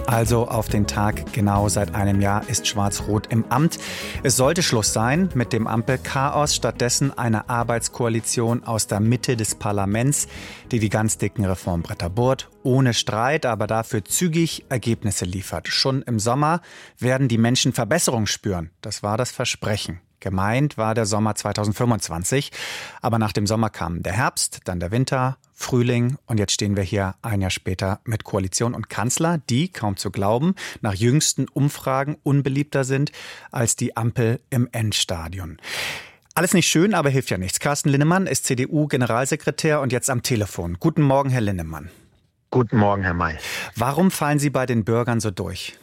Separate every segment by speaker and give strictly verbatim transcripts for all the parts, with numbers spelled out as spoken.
Speaker 1: Also auf den Tag genau seit einem Jahr ist Schwarz-Rot im Amt. Es sollte Schluss sein mit dem Ampelchaos, stattdessen eine Arbeitskoalition aus der Mitte des Parlaments, die die ganz dicken Reformbretter bohrt, ohne Streit, aber dafür zügig Ergebnisse liefert. Schon im Sommer werden die Menschen Verbesserung spüren. Das war das Versprechen. Gemeint war der Sommer zweitausendfünfundzwanzig, aber nach dem Sommer kam der Herbst, dann der Winter, Frühling und jetzt stehen wir hier ein Jahr später mit Koalition und Kanzler, die, kaum zu glauben, nach jüngsten Umfragen unbeliebter sind als die Ampel im Endstadion. Alles nicht schön, aber hilft ja nichts. Carsten Linnemann ist C D U-Generalsekretär und jetzt am Telefon. Guten Morgen, Herr Linnemann.
Speaker 2: Guten Morgen, Herr May.
Speaker 1: Warum fallen Sie bei den Bürgern so durch?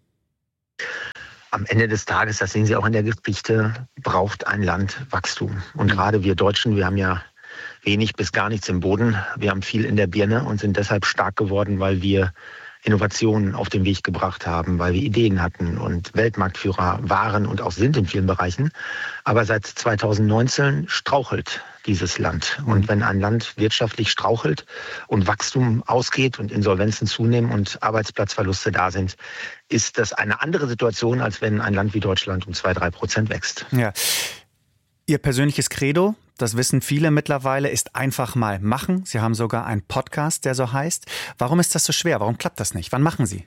Speaker 2: Am Ende des Tages, das sehen Sie auch in der Geschichte, braucht ein Land Wachstum. Und gerade wir Deutschen, wir haben ja wenig bis gar nichts im Boden. Wir haben viel in der Birne und sind deshalb stark geworden, weil wir Innovationen auf den Weg gebracht haben, weil wir Ideen hatten und Weltmarktführer waren und auch sind in vielen Bereichen. Aber seit zweitausendneunzehn strauchelt dieses Land. Und wenn ein Land wirtschaftlich strauchelt und Wachstum ausgeht und Insolvenzen zunehmen und Arbeitsplatzverluste da sind, ist das eine andere Situation, als wenn ein Land wie Deutschland um zwei, drei Prozent wächst.
Speaker 1: Ja. Ihr persönliches Credo, das wissen viele mittlerweile, ist einfach mal machen. Sie haben sogar einen Podcast, der so heißt. Warum ist das so schwer? Warum klappt das nicht? Wann machen Sie?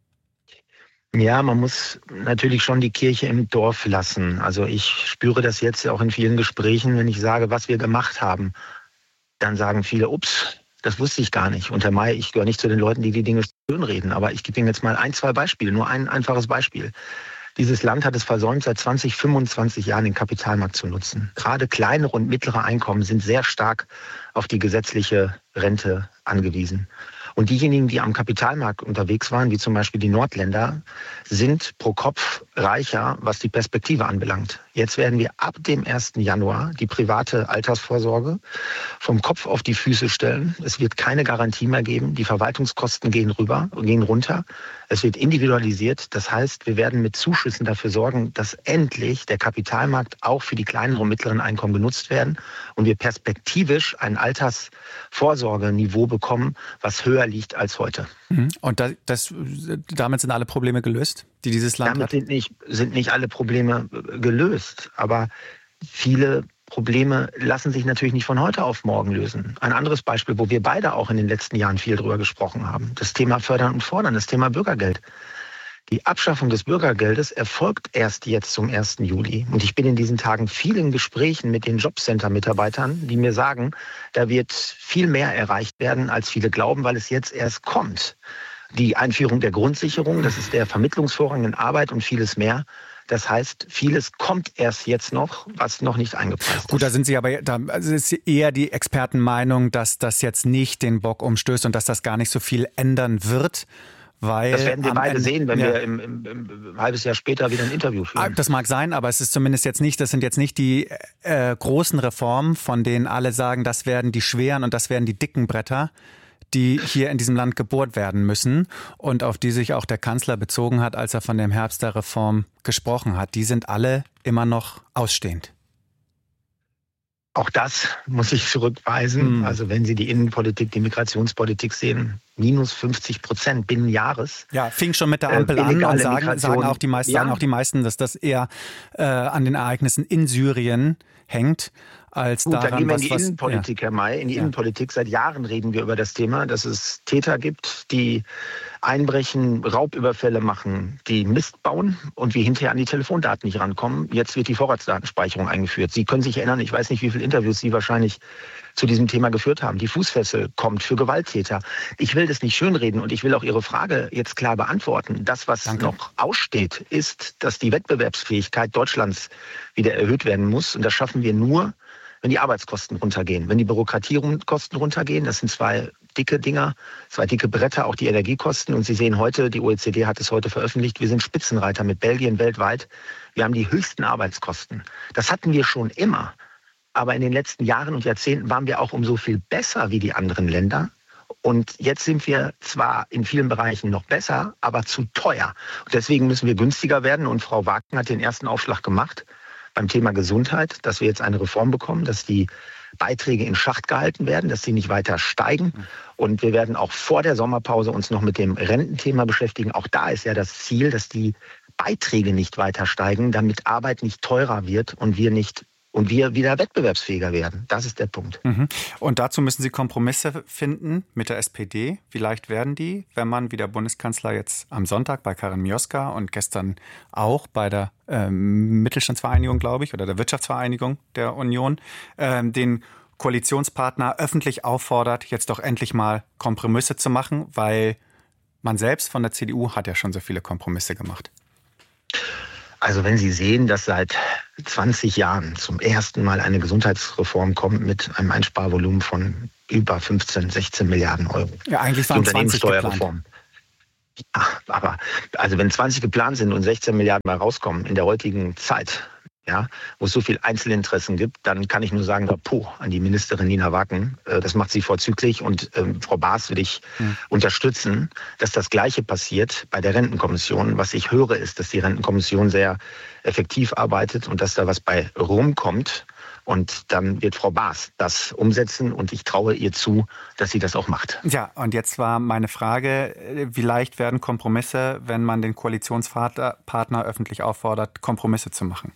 Speaker 2: Ja, man muss natürlich schon die Kirche im Dorf lassen. Also ich spüre das jetzt auch in vielen Gesprächen, wenn ich sage, was wir gemacht haben. Dann sagen viele, ups, das wusste ich gar nicht. Und Herr May, ich gehöre nicht zu den Leuten, die die Dinge schönreden. Aber ich gebe Ihnen jetzt mal ein, zwei Beispiele, nur ein einfaches Beispiel. Dieses Land hat es versäumt, seit zwanzig, fünfundzwanzig Jahren den Kapitalmarkt zu nutzen. Gerade kleinere und mittlere Einkommen sind sehr stark auf die gesetzliche Rente angewiesen. Und diejenigen, die am Kapitalmarkt unterwegs waren, wie zum Beispiel die Nordländer, sind pro Kopf reicher, was die Perspektive anbelangt. Jetzt werden wir ab dem ersten Januar die private Altersvorsorge vom Kopf auf die Füße stellen. Es wird keine Garantie mehr geben. Die Verwaltungskosten gehen rüber, gehen runter. Es wird individualisiert. Das heißt, wir werden mit Zuschüssen dafür sorgen, dass endlich der Kapitalmarkt auch für die kleineren und mittleren Einkommen genutzt werden und wir perspektivisch ein Altersvorsorgeniveau bekommen, was höher liegt als heute.
Speaker 1: Und das, das, damit sind alle Probleme gelöst, die dieses Land
Speaker 2: damit
Speaker 1: hat?
Speaker 2: Damit sind nicht, sind nicht alle Probleme gelöst, aber viele Probleme lassen sich natürlich nicht von heute auf morgen lösen. Ein anderes Beispiel, wo wir beide auch in den letzten Jahren viel drüber gesprochen haben, das Thema Fördern und Fordern, das Thema Bürgergeld. Die Abschaffung des Bürgergeldes erfolgt erst jetzt zum ersten Juli. Und ich bin in diesen Tagen vielen Gesprächen mit den Jobcenter-Mitarbeitern, die mir sagen, da wird viel mehr erreicht werden, als viele glauben, weil es jetzt erst kommt. Die Einführung der Grundsicherung, das ist der Vermittlungsvorrang in Arbeit und vieles mehr. Das heißt, vieles kommt erst jetzt noch, was noch nicht eingepreist ist.
Speaker 1: Gut, da sind Sie aber, da ist eher die Expertenmeinung, dass das jetzt nicht den Bock umstößt und dass das gar nicht so viel ändern wird. Weil
Speaker 2: das werden wir beide
Speaker 1: Ende,
Speaker 2: sehen, wenn
Speaker 1: ja.
Speaker 2: wir im, im, im, ein halbes Jahr später wieder ein Interview führen.
Speaker 1: Das mag sein, aber es ist zumindest jetzt nicht, das sind jetzt nicht die äh, großen Reformen, von denen alle sagen, das werden die schweren und das werden die dicken Bretter, die hier in diesem Land gebohrt werden müssen und auf die sich auch der Kanzler bezogen hat, als er von dem Herbst der Reform gesprochen hat. Die sind alle immer noch ausstehend.
Speaker 2: Auch das muss ich zurückweisen. Mhm. Also wenn Sie die Innenpolitik, die Migrationspolitik sehen, minus fünfzig Prozent binnen Jahres.
Speaker 1: Ja, fing schon mit der Ampel äh, an und sagen, sagen, auch die meisten, ja. sagen auch die meisten, dass das eher äh, an den Ereignissen in Syrien hängt, als
Speaker 2: Gut,
Speaker 1: daran,
Speaker 2: dann gehen wir
Speaker 1: was,
Speaker 2: in die
Speaker 1: was,
Speaker 2: Innenpolitik,
Speaker 1: ja.
Speaker 2: Herr May. In die
Speaker 1: ja.
Speaker 2: Innenpolitik. Seit Jahren reden wir über das Thema, dass es Täter gibt, die einbrechen, Raubüberfälle machen, die Mist bauen und wir hinterher an die Telefondaten nicht rankommen. Jetzt wird die Vorratsdatenspeicherung eingeführt. Sie können sich erinnern, ich weiß nicht, wie viele Interviews Sie wahrscheinlich zu diesem Thema geführt haben. Die Fußfessel kommt für Gewalttäter. Ich will das nicht schönreden und ich will auch Ihre Frage jetzt klar beantworten. Das, was Danke. noch aussteht, ist, dass die Wettbewerbsfähigkeit Deutschlands wieder erhöht werden muss. Und das schaffen wir nur, wenn die Arbeitskosten runtergehen, wenn die Bürokratiekosten runtergehen. Das sind zwei dicke Dinger, zwei dicke Bretter, auch die Energiekosten. Und Sie sehen heute, die O E C D hat es heute veröffentlicht, wir sind Spitzenreiter mit Belgien weltweit. Wir haben die höchsten Arbeitskosten. Das hatten wir schon immer. Aber in den letzten Jahren und Jahrzehnten waren wir auch um so viel besser wie die anderen Länder. Und jetzt sind wir zwar in vielen Bereichen noch besser, aber zu teuer. Und deswegen müssen wir günstiger werden. Und Frau Wagner hat den ersten Aufschlag gemacht beim Thema Gesundheit, dass wir jetzt eine Reform bekommen, dass die Beiträge in Schacht gehalten werden, dass sie nicht weiter steigen. Und wir werden auch vor der Sommerpause uns noch mit dem Rententhema beschäftigen. Auch da ist ja das Ziel, dass die Beiträge nicht weiter steigen, damit Arbeit nicht teurer wird und wir nicht und wir wieder wettbewerbsfähiger werden. Das ist der Punkt.
Speaker 1: Mhm. Und dazu müssen Sie Kompromisse finden mit der S P D. Wie leicht werden die, wenn man, wie der Bundeskanzler jetzt am Sonntag bei Karin Mioska und gestern auch bei der ähm, Mittelstandsvereinigung, glaube ich, oder der Wirtschaftsvereinigung der Union, ähm, den Koalitionspartner öffentlich auffordert, jetzt doch endlich mal Kompromisse zu machen, weil man selbst von der C D U hat ja schon so viele Kompromisse gemacht.
Speaker 2: Also wenn Sie sehen, dass seit zwanzig Jahren zum ersten Mal eine Gesundheitsreform kommt mit einem Einsparvolumen von über fünfzehn, sechzehn Milliarden Euro.
Speaker 1: Ja, eigentlich waren zwanzig geplant.
Speaker 2: Ja, aber also wenn zwanzig geplant sind und sechzehn Milliarden mal rauskommen in der heutigen Zeit, ja, wo es so viel Einzelinteressen gibt, dann kann ich nur sagen, Chapeau an die Ministerin Nina Wacken. Das macht sie vorzüglich und ähm, Frau Baas will ich hm. unterstützen, dass das Gleiche passiert bei der Rentenkommission. Was ich höre, ist, dass die Rentenkommission sehr effektiv arbeitet und dass da was bei rumkommt. Und dann wird Frau Baas das umsetzen und ich traue ihr zu, dass sie das auch macht.
Speaker 1: Ja, und jetzt war meine Frage, wie leicht werden Kompromisse, wenn man den Koalitionspartner öffentlich auffordert, Kompromisse zu machen?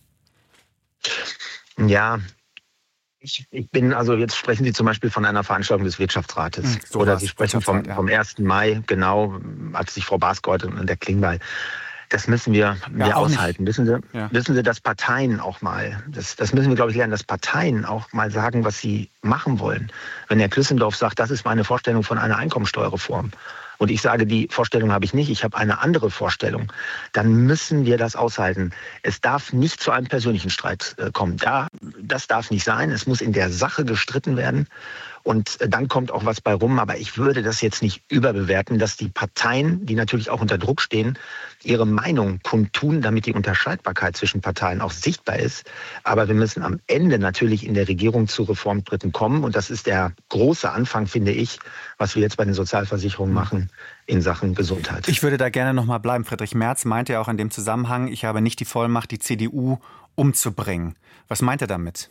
Speaker 2: Ja, ich, ich bin, also jetzt sprechen Sie zum Beispiel von einer Veranstaltung des Wirtschaftsrates. Hm, so oder Sie sprechen vom, vom ersten Mai, genau, hat sich Frau Baas geäußert und der Klingbeil. Das müssen wir, ja, wir aushalten. Wissen Sie, ja. wissen Sie, dass Parteien auch mal, das, das müssen wir, glaube ich, lernen, dass Parteien auch mal sagen, was sie machen wollen. Wenn Herr Klüssendorf sagt, das ist meine Vorstellung von einer Einkommensteuerreform, und ich sage, die Vorstellung habe ich nicht, ich habe eine andere Vorstellung, dann müssen wir das aushalten. Es darf nicht zu einem persönlichen Streit äh, kommen. Da, das darf nicht sein. Es muss in der Sache gestritten werden. Und äh, dann kommt auch was bei rum. Aber ich würde das jetzt nicht überbewerten, dass die Parteien, die natürlich auch unter Druck stehen, ihre Meinung kundtun, damit die Unterscheidbarkeit zwischen Parteien auch sichtbar ist. Aber wir müssen am Ende natürlich in der Regierung zu Reformschritten kommen. Und das ist der große Anfang, finde ich, was wir jetzt bei den Sozialversicherungen machen in Sachen Gesundheit.
Speaker 1: Ich würde da gerne noch mal bleiben. Friedrich Merz meinte ja auch in dem Zusammenhang, ich habe nicht die Vollmacht, die C D U umzubringen. Was meint er damit?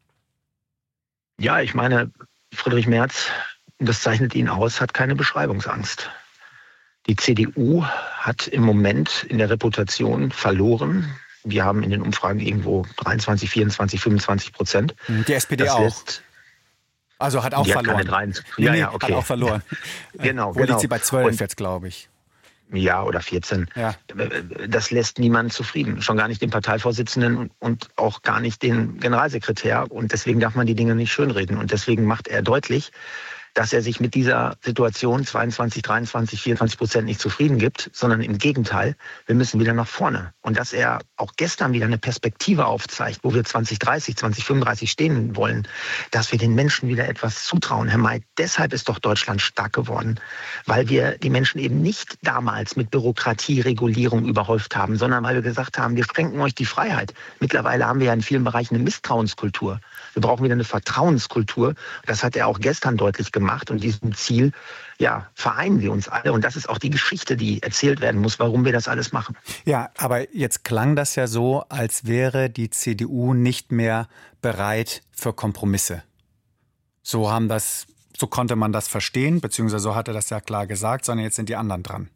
Speaker 2: Ja, ich meine, Friedrich Merz, das zeichnet ihn aus, hat keine Beschreibungsangst. Die C D U hat im Moment in der Reputation verloren. Wir haben in den Umfragen irgendwo dreiundzwanzig, vierundzwanzig, fünfundzwanzig Prozent.
Speaker 1: Die S P D
Speaker 2: das
Speaker 1: auch.
Speaker 2: Lässt,
Speaker 1: also hat auch
Speaker 2: die
Speaker 1: verloren.
Speaker 2: Hat keine dreiundzwanzig,
Speaker 1: nee,
Speaker 2: ja,
Speaker 1: nee,
Speaker 2: ja, okay.
Speaker 1: Hat auch verloren.
Speaker 2: genau,
Speaker 1: Wo
Speaker 2: genau.
Speaker 1: liegt sie bei zwölf
Speaker 2: Und,
Speaker 1: jetzt, glaube ich?
Speaker 2: Ja, oder vierzehn.
Speaker 1: Ja.
Speaker 2: Das lässt niemanden zufrieden. Schon gar nicht den Parteivorsitzenden und auch gar nicht den Generalsekretär. Und deswegen darf man die Dinge nicht schönreden. Und deswegen macht er deutlich, dass er sich mit dieser Situation zweiundzwanzig, dreiundzwanzig, vierundzwanzig Prozent nicht zufrieden gibt, sondern im Gegenteil, wir müssen wieder nach vorne. Und dass er auch gestern wieder eine Perspektive aufzeigt, wo wir zwanzig dreißig, zwanzig fünfunddreißig stehen wollen, dass wir den Menschen wieder etwas zutrauen. Herr May, deshalb ist doch Deutschland stark geworden, weil wir die Menschen eben nicht damals mit Bürokratie, Regulierung überhäuft haben, sondern weil wir gesagt haben, wir schränken euch die Freiheit. Mittlerweile haben wir ja in vielen Bereichen eine Misstrauenskultur. Wir brauchen wieder eine Vertrauenskultur. Das hat er auch gestern deutlich gemacht. Und diesem Ziel, ja, vereinen wir uns alle. Und das ist auch die Geschichte, die erzählt werden muss, warum wir das alles machen.
Speaker 1: Ja, aber jetzt klang das ja so, als wäre die C D U nicht mehr bereit für Kompromisse. So haben das, so konnte man das verstehen, beziehungsweise so hat er das ja klar gesagt, sondern jetzt sind die anderen dran.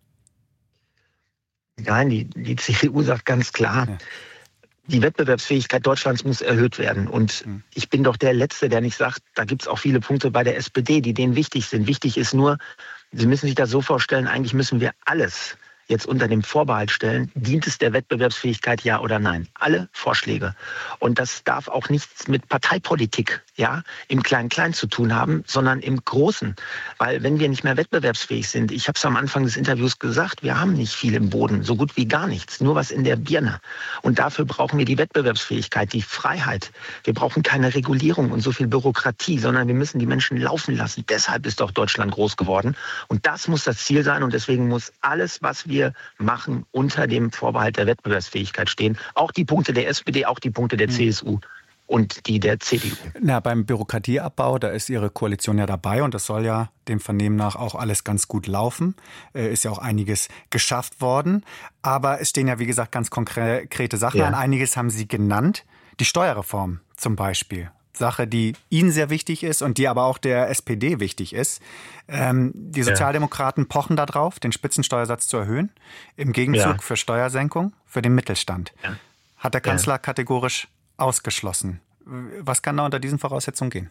Speaker 2: Nein, die, die C D U sagt ganz klar, ja. Die Wettbewerbsfähigkeit Deutschlands muss erhöht werden. Und ich bin doch der Letzte, der nicht sagt, da gibt es auch viele Punkte bei der S P D, die denen wichtig sind. Wichtig ist nur, Sie müssen sich das so vorstellen, eigentlich müssen wir alles jetzt unter dem Vorbehalt stellen, dient es der Wettbewerbsfähigkeit, ja oder nein? Alle Vorschläge. Und das darf auch nichts mit Parteipolitik, ja, im Klein-Klein zu tun haben, sondern im Großen. Weil wenn wir nicht mehr wettbewerbsfähig sind, ich habe es am Anfang des Interviews gesagt, wir haben nicht viel im Boden, so gut wie gar nichts, nur was in der Birne. Und dafür brauchen wir die Wettbewerbsfähigkeit, die Freiheit. Wir brauchen keine Regulierung und so viel Bürokratie, sondern wir müssen die Menschen laufen lassen. Deshalb ist doch Deutschland groß geworden. Und das muss das Ziel sein und deswegen muss alles, was wir machen, unter dem Vorbehalt der Wettbewerbsfähigkeit stehen. Auch die Punkte der S P D, auch die Punkte der C S U und die der C D U.
Speaker 1: Na, beim Bürokratieabbau, da ist Ihre Koalition ja dabei und das soll ja dem Vernehmen nach auch alles ganz gut laufen. Äh, ist ja auch einiges geschafft worden. Aber es stehen ja, wie gesagt, ganz konkrete Sachen
Speaker 2: ja.
Speaker 1: an. Einiges haben Sie genannt. Die Steuerreform zum Beispiel. Sache, die Ihnen sehr wichtig ist und die aber auch der S P D wichtig ist. Ähm, die Sozialdemokraten ja. pochen darauf, den Spitzensteuersatz zu erhöhen, im Gegenzug ja. für Steuersenkung für den Mittelstand. Ja. Hat der Kanzler ja. kategorisch ausgeschlossen. Was kann da unter diesen Voraussetzungen gehen?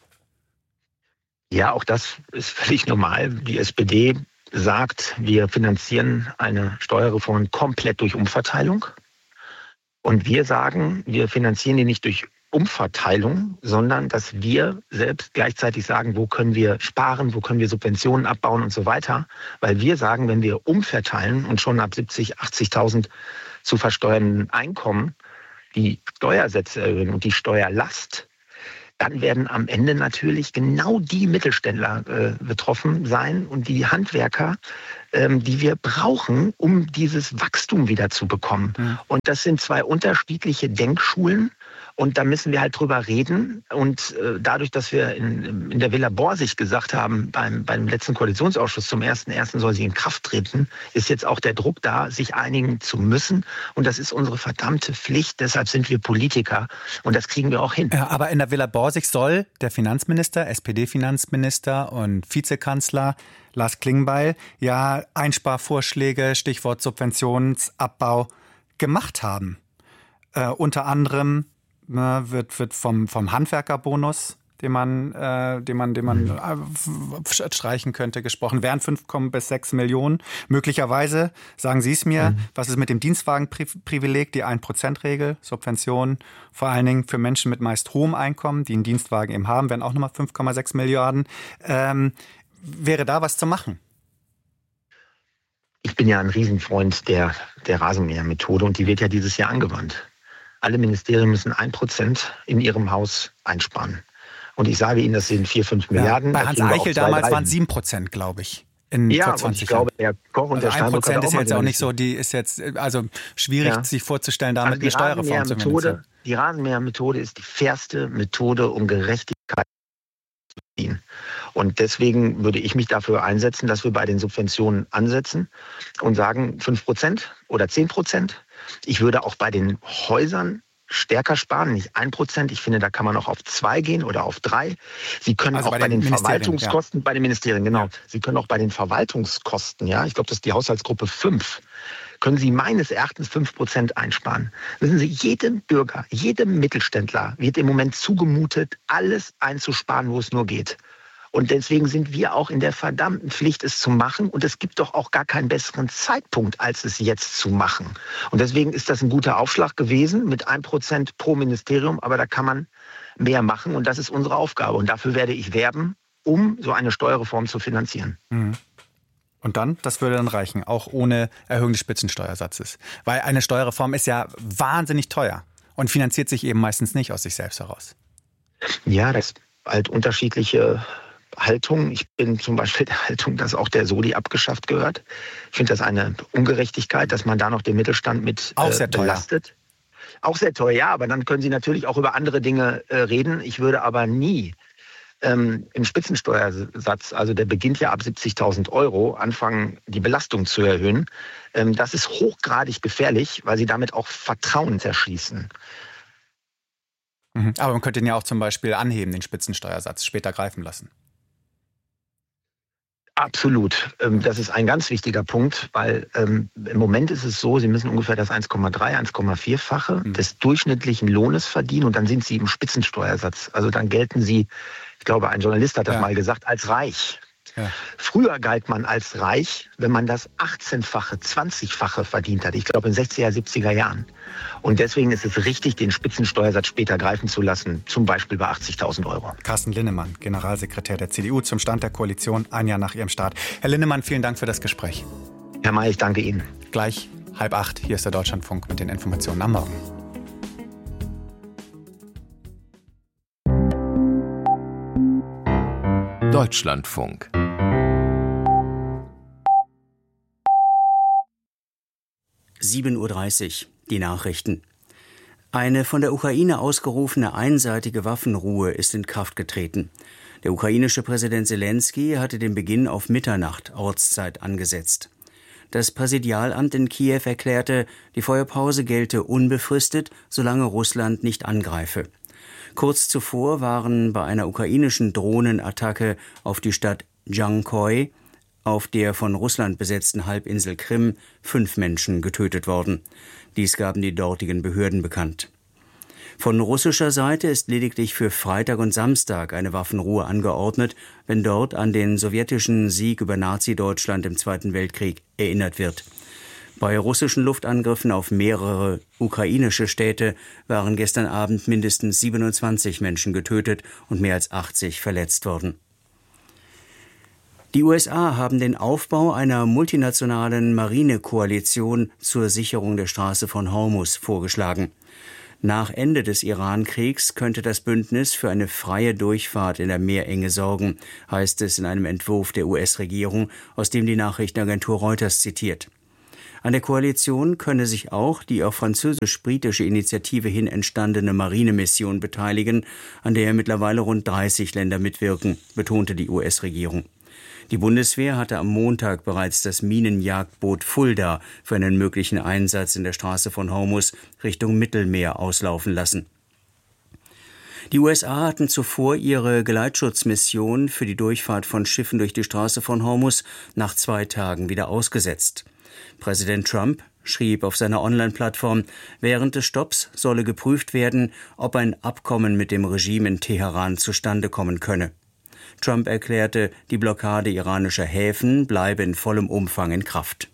Speaker 2: Ja, auch das ist völlig normal. Die S P D sagt, wir finanzieren eine Steuerreform komplett durch Umverteilung. Und wir sagen, wir finanzieren die nicht durch Umverteilung, sondern dass wir selbst gleichzeitig sagen, wo können wir sparen, wo können wir Subventionen abbauen und so weiter. Weil wir sagen, wenn wir umverteilen und schon ab siebzig, achtzigtausend zu versteuernden Einkommen die Steuersätze erhöhen und die Steuerlast, dann werden am Ende natürlich genau die Mittelständler äh, betroffen sein und die Handwerker, ähm, die wir brauchen, um dieses Wachstum wieder zu bekommen. Mhm. Und das sind zwei unterschiedliche Denkschulen. Und da müssen wir halt drüber reden. Und äh, dadurch, dass wir in, in der Villa Borsig gesagt haben, beim, beim letzten Koalitionsausschuss zum ersten ersten soll sie in Kraft treten, ist jetzt auch der Druck da, sich einigen zu müssen. Und das ist unsere verdammte Pflicht. Deshalb sind wir Politiker. Und das kriegen wir auch hin.
Speaker 1: Ja, aber in der Villa Borsig soll der Finanzminister, S P D-Finanzminister und Vizekanzler Lars Klingbeil ja Einsparvorschläge, Stichwort Subventionsabbau, gemacht haben. Äh, unter anderem ne, wird, wird vom, vom Handwerkerbonus, den man, äh, den man, den man äh, streichen könnte, gesprochen. Wären fünf bis sechs Millionen. Möglicherweise, sagen Sie es mir, mhm. was ist mit dem Dienstwagenprivileg, die ein Prozent Regel, Subventionen, vor allen Dingen für Menschen mit meist hohem Einkommen, die einen Dienstwagen eben haben, wären auch nochmal fünf Komma sechs Milliarden. Ähm, wäre da was zu machen?
Speaker 2: Ich bin ja ein Riesenfreund der, der Rasenmähermethode und die wird ja dieses Jahr angewandt. Alle Ministerien müssen ein Prozent in ihrem Haus einsparen. Und ich sage Ihnen, das sind vier, fünf Milliarden.
Speaker 1: Ja, bei Hans Eichel damals waren es sieben Prozent, glaube ich. In
Speaker 2: ja, und ich glaube, der Koch und also der Steinbrück
Speaker 1: ein Prozent ist jetzt auch nicht so, die ist jetzt also schwierig, ja. sich vorzustellen, damit also eine Steuerreform zu finanzieren.
Speaker 2: Die Rasenmähermethode ist die fairste Methode, um Gerechtigkeit zu ziehen. Und deswegen würde ich mich dafür einsetzen, dass wir bei den Subventionen ansetzen und sagen fünf Prozent oder zehn Prozent. Ich würde auch bei den Häusern stärker sparen, nicht ein Prozent. Ich finde, da kann man auch auf zwei gehen oder auf drei. Sie können also auch bei, bei den, den Verwaltungskosten, ja. bei den Ministerien, genau. Ja. Sie können auch bei den Verwaltungskosten, ja, ich glaube, das ist die Haushaltsgruppe fünf, können Sie meines Erachtens fünf Prozent einsparen. Wissen Sie, jedem Bürger, jedem Mittelständler wird im Moment zugemutet, alles einzusparen, wo es nur geht. Und deswegen sind wir auch in der verdammten Pflicht, es zu machen. Und es gibt doch auch gar keinen besseren Zeitpunkt, als es jetzt zu machen. Und deswegen ist das ein guter Aufschlag gewesen mit ein Prozent pro Ministerium. Aber da kann man mehr machen. Und das ist unsere Aufgabe. Und dafür werde ich werben, um so eine Steuerreform zu finanzieren.
Speaker 1: Mhm. Und dann, das würde dann reichen, auch ohne Erhöhung des Spitzensteuersatzes. Weil eine Steuerreform ist ja wahnsinnig teuer und finanziert sich eben meistens nicht aus sich selbst heraus.
Speaker 2: Ja, das ist halt unterschiedliche Haltung. Ich bin zum Beispiel der Haltung, dass auch der Soli abgeschafft gehört. Ich finde das eine Ungerechtigkeit, dass man da noch den Mittelstand mit
Speaker 1: auch sehr teuer.
Speaker 2: belastet. Auch sehr teuer, ja, aber dann können Sie natürlich auch über andere Dinge äh, reden. Ich würde aber nie ähm, im Spitzensteuersatz, also der beginnt ja ab siebzigtausend Euro, anfangen, die Belastung zu erhöhen. Ähm, das ist hochgradig gefährlich, weil Sie damit auch Vertrauen zerschießen.
Speaker 1: Mhm. Aber man könnte ihn ja auch zum Beispiel anheben, den Spitzensteuersatz, später greifen lassen.
Speaker 2: Absolut. Das ist ein ganz wichtiger Punkt, weil ähm, im Moment ist es so, Sie müssen ungefähr das eins Komma drei, eins Komma vier-fache mhm. des durchschnittlichen Lohnes verdienen und dann sind Sie im Spitzensteuersatz. Also dann gelten Sie, ich glaube, ein Journalist hat das ja. mal gesagt, als reich. Ja. Früher galt man als reich, wenn man das achtzehnfache, zwanzigfache verdient hat. Ich glaube in sechziger, siebziger Jahren. Und deswegen ist es richtig, den Spitzensteuersatz später greifen zu lassen, zum Beispiel bei achtzigtausend Euro.
Speaker 1: Carsten Linnemann, Generalsekretär der C D U, zum Stand der Koalition, ein Jahr nach ihrem Start. Herr Linnemann, vielen Dank für das Gespräch.
Speaker 2: Herr May, ich danke Ihnen.
Speaker 1: Gleich halb acht, hier ist der Deutschlandfunk mit den Informationen am Morgen.
Speaker 3: Deutschlandfunk.
Speaker 4: sieben Uhr dreißig, die Nachrichten. Eine von der Ukraine ausgerufene einseitige Waffenruhe ist in Kraft getreten. Der ukrainische Präsident Selenskyj hatte den Beginn auf Mitternacht Ortszeit angesetzt. Das Präsidialamt in Kiew erklärte, die Feuerpause gelte unbefristet, solange Russland nicht angreife. Kurz zuvor waren bei einer ukrainischen Drohnenattacke auf die Stadt Djankoy auf der von Russland besetzten Halbinsel Krim fünf Menschen getötet worden. Dies gaben die dortigen Behörden bekannt. Von russischer Seite ist lediglich für Freitag und Samstag eine Waffenruhe angeordnet, wenn dort an den sowjetischen Sieg über Nazi-Deutschland im Zweiten Weltkrieg erinnert wird. Bei russischen Luftangriffen auf mehrere ukrainische Städte waren gestern Abend mindestens siebenundzwanzig Menschen getötet und mehr als achtzig verletzt worden. Die U S A haben den Aufbau einer multinationalen Marinekoalition zur Sicherung der Straße von Hormuz vorgeschlagen. Nach Ende des Iran-Kriegs könnte das Bündnis für eine freie Durchfahrt in der Meerenge sorgen, heißt es in einem Entwurf der U S-Regierung, aus dem die Nachrichtenagentur Reuters zitiert. An der Koalition könne sich auch die auf französisch-britische Initiative hin entstandene Marinemission beteiligen, an der mittlerweile rund dreißig Länder mitwirken, betonte die U S-Regierung. Die Bundeswehr hatte am Montag bereits das Minenjagdboot Fulda für einen möglichen Einsatz in der Straße von Hormuz Richtung Mittelmeer auslaufen lassen. Die U S A hatten zuvor ihre Geleitschutzmission für die Durchfahrt von Schiffen durch die Straße von Hormuz nach zwei Tagen wieder ausgesetzt. Präsident Trump schrieb auf seiner Online-Plattform, während des Stopps solle geprüft werden, ob ein Abkommen mit dem Regime in Teheran zustande kommen könne. Trump erklärte, die Blockade iranischer Häfen bleibe in vollem Umfang in Kraft.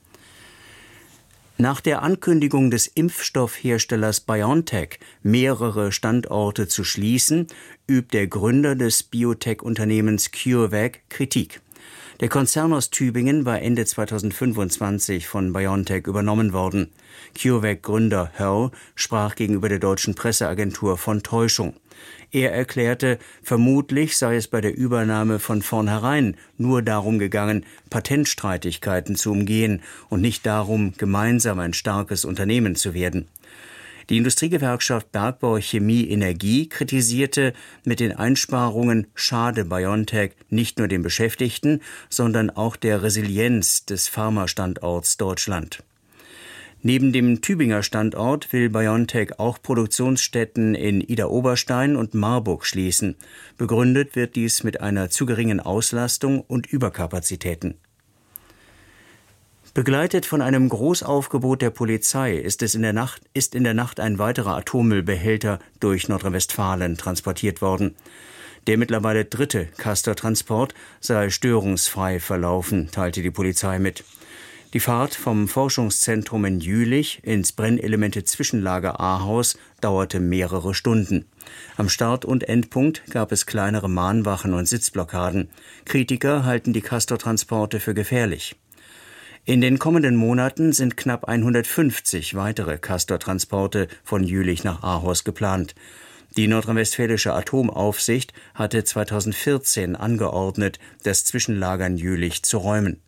Speaker 4: Nach der Ankündigung des Impfstoffherstellers BioNTech, mehrere Standorte zu schließen, übt der Gründer des Biotech-Unternehmens CureVac Kritik. Der Konzern aus Tübingen war Ende zweitausendfünfundzwanzig von BioNTech übernommen worden. CureVac-Gründer Hörl sprach gegenüber der deutschen Presseagentur von Täuschung. Er erklärte, vermutlich sei es bei der Übernahme von vornherein nur darum gegangen, Patentstreitigkeiten zu umgehen und nicht darum, gemeinsam ein starkes Unternehmen zu werden. Die Industriegewerkschaft Bergbau Chemie Energie kritisierte, mit den Einsparungen schade BioNTech nicht nur den Beschäftigten, sondern auch der Resilienz des Pharmastandorts Deutschland. Neben dem Tübinger Standort will BioNTech auch Produktionsstätten in Idar-Oberstein und Marburg schließen. Begründet wird dies mit einer zu geringen Auslastung und Überkapazitäten. Begleitet von einem Großaufgebot der Polizei ist es in der Nacht, ist in der Nacht ein weiterer Atommüllbehälter durch Nordrhein-Westfalen transportiert worden. Der mittlerweile dritte Castor-Transport sei störungsfrei verlaufen, teilte die Polizei mit. Die Fahrt vom Forschungszentrum in Jülich ins Brennelemente-Zwischenlager Ahaus dauerte mehrere Stunden. Am Start- und Endpunkt gab es kleinere Mahnwachen und Sitzblockaden. Kritiker halten die Castor-Transporte für gefährlich. In den kommenden Monaten sind knapp hundertfünfzig weitere Castor-Transporte von Jülich nach Ahaus geplant. Die nordrhein-westfälische Atomaufsicht hatte zweitausendvierzehn angeordnet, das Zwischenlager in Jülich zu räumen.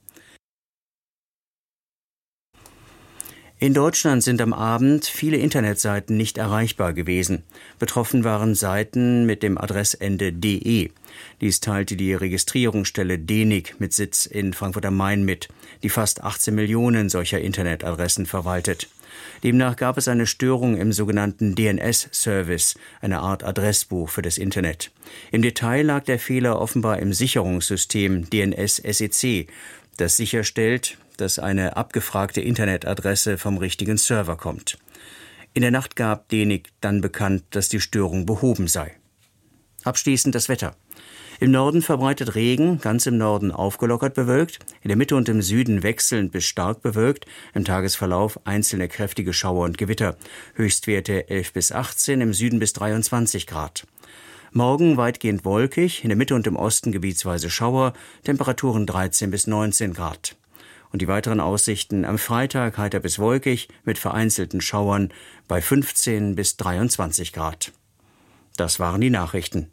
Speaker 4: In Deutschland sind am Abend viele Internetseiten nicht erreichbar gewesen. Betroffen waren Seiten mit dem Adressende .de. Dies teilte die Registrierungsstelle D E N I C mit Sitz in Frankfurt am Main mit, die fast achtzehn Millionen solcher Internetadressen verwaltet. Demnach gab es eine Störung im sogenannten D N S-Service, eine Art Adressbuch für das Internet. Im Detail lag der Fehler offenbar im Sicherungssystem D N S S E C, das sicherstellt, dass eine abgefragte Internetadresse vom richtigen Server kommt. In der Nacht gab D E N I C dann bekannt, dass die Störung behoben sei. Abschließend das Wetter. Im Norden verbreitet Regen, ganz im Norden aufgelockert bewölkt, in der Mitte und im Süden wechselnd bis stark bewölkt, im Tagesverlauf einzelne kräftige Schauer und Gewitter. Höchstwerte elf bis achtzehn, im Süden bis dreiundzwanzig Grad. Morgen weitgehend wolkig, in der Mitte und im Osten gebietsweise Schauer, Temperaturen dreizehn bis neunzehn Grad. Und die weiteren Aussichten am Freitag heiter bis wolkig mit vereinzelten Schauern bei fünfzehn bis dreiundzwanzig Grad. Das waren die Nachrichten.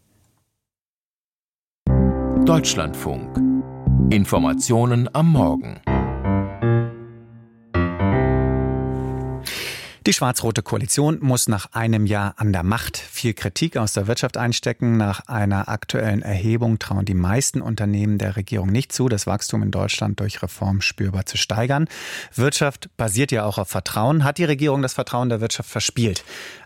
Speaker 3: Deutschlandfunk. Informationen am Morgen.
Speaker 1: Die schwarz-rote Koalition muss nach einem Jahr an der Macht viel Kritik aus der Wirtschaft einstecken. Nach einer aktuellen Erhebung trauen die meisten Unternehmen der Regierung nicht zu, das Wachstum in Deutschland durch Reformen spürbar zu steigern. Wirtschaft basiert ja auch auf Vertrauen. Hat die Regierung das Vertrauen der Wirtschaft verspielt?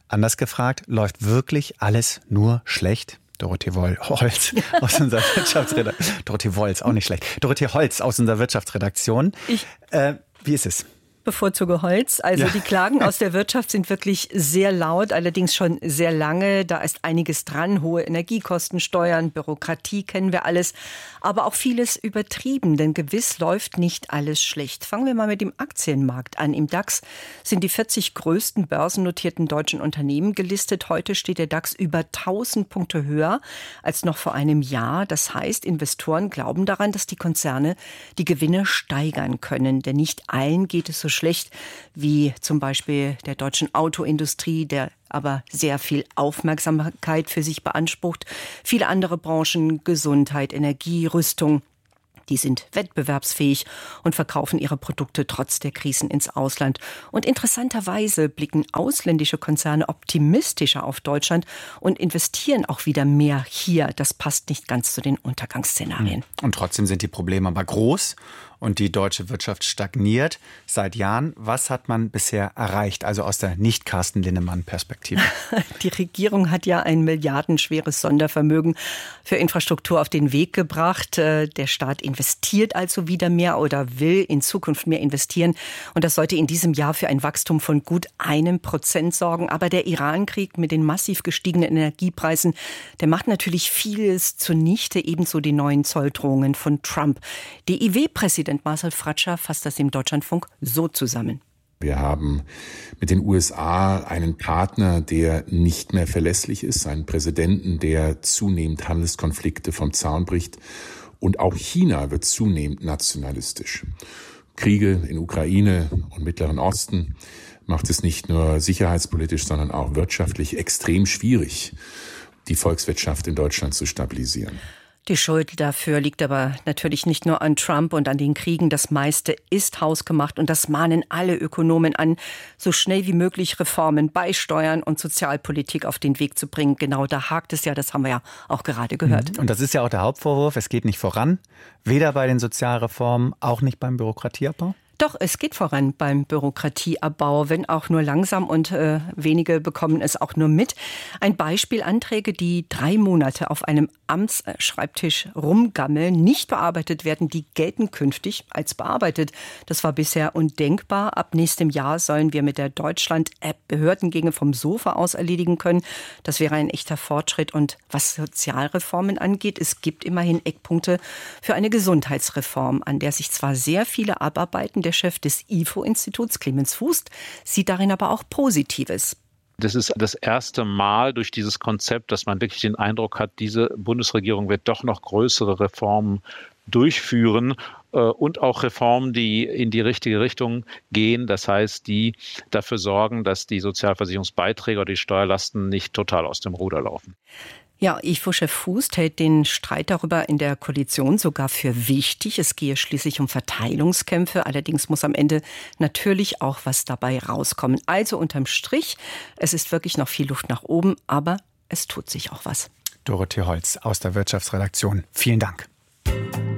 Speaker 1: Anders gefragt, läuft wirklich alles nur schlecht? Dorothee Holz aus unserer Wirtschaftsredaktion. Dorothee Wolz, auch nicht schlecht. Dorothee Holz aus unserer Wirtschaftsredaktion.
Speaker 5: Ich
Speaker 1: äh, wie ist es?
Speaker 5: bevorzuge Holz. Also
Speaker 1: ja.
Speaker 5: Die Klagen aus der Wirtschaft sind wirklich sehr laut, allerdings schon sehr lange. Da ist einiges dran. Hohe Energiekosten, Steuern, Bürokratie kennen wir alles. Aber auch vieles übertrieben, denn gewiss läuft nicht alles schlecht. Fangen wir mal mit dem Aktienmarkt an. Im DAX sind die vierzig größten börsennotierten deutschen Unternehmen gelistet. Heute steht der DAX über tausend Punkte höher als noch vor einem Jahr. Das heißt, Investoren glauben daran, dass die Konzerne die Gewinne steigern können. Denn nicht allen geht es so schlecht wie zum Beispiel der deutschen Autoindustrie, der aber sehr viel Aufmerksamkeit für sich beansprucht. Viele andere Branchen, Gesundheit, Energie, Rüstung, die sind wettbewerbsfähig und verkaufen ihre Produkte trotz der Krisen ins Ausland. Und interessanterweise blicken ausländische Konzerne optimistischer auf Deutschland und investieren auch wieder mehr hier. Das passt nicht ganz zu den Untergangsszenarien.
Speaker 1: Und trotzdem sind die Probleme aber groß. Und die deutsche Wirtschaft stagniert seit Jahren. Was hat man bisher erreicht, also aus der Nicht-Carsten-Linnemann-Perspektive?
Speaker 5: Die Regierung hat ja ein milliardenschweres Sondervermögen für Infrastruktur auf den Weg gebracht. Der Staat investiert also wieder mehr oder will in Zukunft mehr investieren. Und das sollte in diesem Jahr für ein Wachstum von gut einem Prozent sorgen. Aber der Iran-Krieg mit den massiv gestiegenen Energiepreisen, der macht natürlich vieles zunichte, ebenso die neuen Zolldrohungen von Trump. D I W-Präsident Marcel Fratscher fasst das im Deutschlandfunk so zusammen.
Speaker 6: Wir haben mit den U S A einen Partner, der nicht mehr verlässlich ist, einen Präsidenten, der zunehmend Handelskonflikte vom Zaun bricht. Und auch China wird zunehmend nationalistisch. Kriege in Ukraine und Mittleren Osten macht es nicht nur sicherheitspolitisch, sondern auch wirtschaftlich extrem schwierig, die Volkswirtschaft in Deutschland zu stabilisieren.
Speaker 5: Die Schuld dafür liegt aber natürlich nicht nur an Trump und an den Kriegen. Das meiste ist hausgemacht und das mahnen alle Ökonomen an, so schnell wie möglich Reformen bei Steuern und Sozialpolitik auf den Weg zu bringen. Genau da hakt es ja, das haben wir ja auch gerade gehört.
Speaker 1: Und das ist ja auch der Hauptvorwurf, es geht nicht voran, weder bei den Sozialreformen, auch nicht beim Bürokratieabbau?
Speaker 5: Doch, es geht voran beim Bürokratieabbau, wenn auch nur langsam und äh, wenige bekommen es auch nur mit. Ein Beispiel: Anträge, die drei Monate auf einem Amtsschreibtisch rumgammeln, nicht bearbeitet werden, die gelten künftig als bearbeitet. Das war bisher undenkbar. Ab nächstem Jahr sollen wir mit der Deutschland-App Behördengänge vom Sofa aus erledigen können. Das wäre ein echter Fortschritt. Und was Sozialreformen angeht, es gibt immerhin Eckpunkte für eine Gesundheitsreform, an der sich zwar sehr viele abarbeiten. Der Chef des I F O-Instituts, Clemens Fuß, sieht darin aber auch Positives.
Speaker 7: Das ist das erste Mal durch dieses Konzept, dass man wirklich den Eindruck hat, diese Bundesregierung wird doch noch größere Reformen durchführen äh, und auch Reformen, die in die richtige Richtung gehen. Das heißt, die dafür sorgen, dass die Sozialversicherungsbeiträge oder die Steuerlasten nicht total aus dem Ruder laufen.
Speaker 5: Ja, I F O-Chef Fuß hält den Streit darüber in der Koalition sogar für wichtig. Es gehe schließlich um Verteilungskämpfe. Allerdings muss am Ende natürlich auch was dabei rauskommen. Also unterm Strich, es ist wirklich noch viel Luft nach oben, aber es tut sich auch was.
Speaker 1: Dorothee Holz aus der Wirtschaftsredaktion. Vielen Dank.